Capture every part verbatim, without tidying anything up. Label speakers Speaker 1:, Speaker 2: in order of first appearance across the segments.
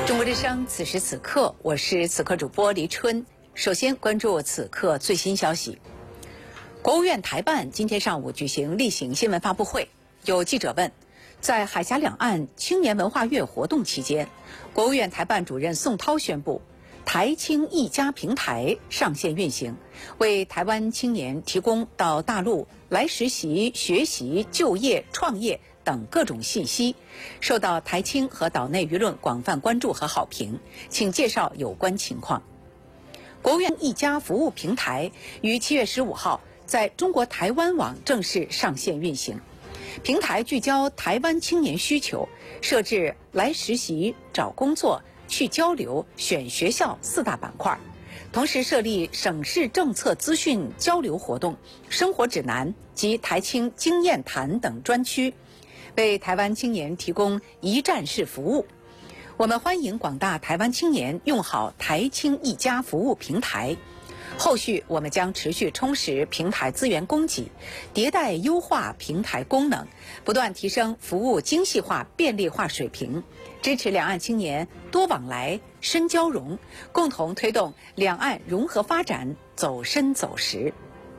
Speaker 1: 中国之声，此时此刻，我是此刻主播黎春。首先关注此刻最新消息。国务院台办今天上午举行例行新闻发布会，有记者问，在海峡两岸青年文化月活动期间，国务院台办主任宋涛宣布，台青一家平台上线运行，为台湾青年提供到大陆来实习、学习、就业、创业等各种信息，受到台青和岛内舆论广泛关注和好评。请介绍有关情况。国务院一家服务平台于七月十五号在中国台湾网正式上线运行。平台聚焦台湾青年需求，设置来实习、找工作、去交流、选学校四大板块，同时设立省市政策资讯交流活动、生活指南及台青经验谈等专区，为台湾青年提供一站式服务。我们欢迎广大台湾青年用好台青一家服务平台。后续我们将持续充实平台资源供给，迭代优化平台功能，不断提升服务精细化、便利化水平，支持两岸青年多往来、深交融，共同推动两岸融合发展走深走实。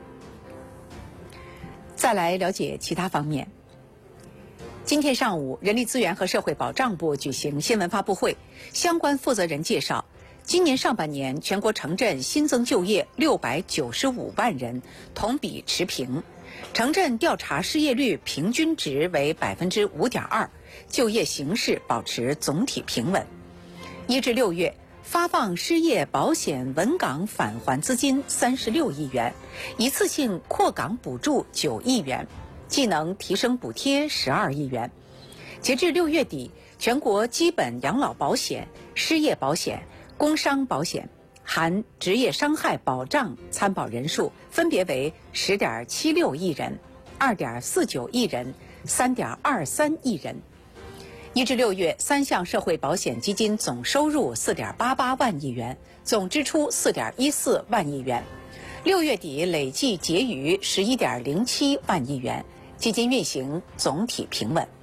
Speaker 1: 再来了解其他方面。今天上午，人力资源和社会保障部举行新闻发布会，相关负责人介绍，今年上半年全国城镇新增就业六百九十五万人，同比持平，城镇调查失业率平均值为百分之五点二，就业形势保持总体平稳。一至六月，发放失业保险稳岗返还资金三十六亿元，一次性扩岗补助九亿元，技能提升补贴十二亿元。截至六月底，全国基本养老保险、失业保险、工伤保险含职业伤害保障参保人数分别为十点七六亿人、二点四九亿人、三点二三亿人。一至六月，三项社会保险基金总收入四点八八万亿元，总支出四点一四万亿元。六月底累计结余十一点零七万亿元，基金运行总体平稳。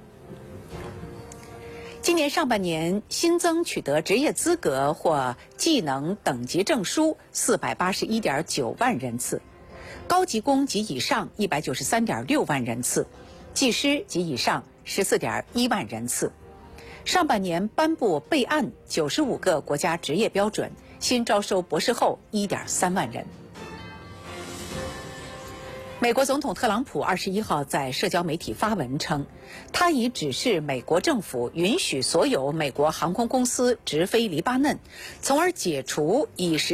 Speaker 1: 今年上半年新增取得职业资格或技能等级证书四百八十一点九万人次，高级工及以上一百九十三点六万人次，技师及以上十四点一万人次。上半年颁布备案九十五个国家职业标准，新招收博士后一点三万人。美国总统特朗普二十一号在社交媒体发文称，他已指示美国政府允许所有美国航空公司直飞黎巴嫩，从而解除以实